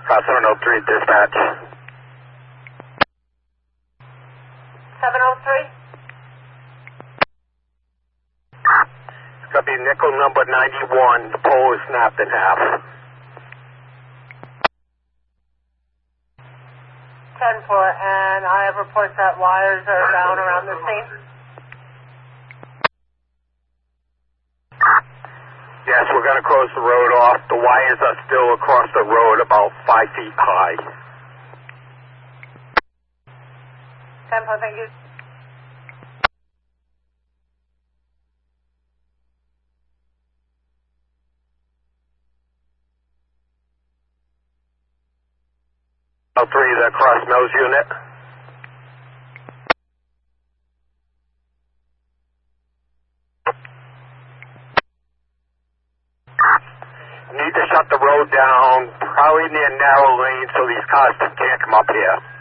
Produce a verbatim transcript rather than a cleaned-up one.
Car seven oh three, dispatch. seven oh three? It's going to be nickel number ninety-one. The pole is snapped in half. ten four, and I have reports that wires are down around the scene. Yes, we're going to close the road off. The wires are still across the road about five feet high. ten four, thank you. oh three, the cross nose unit. Need to shut the road down, probably near narrow lane so these cars can't come up here.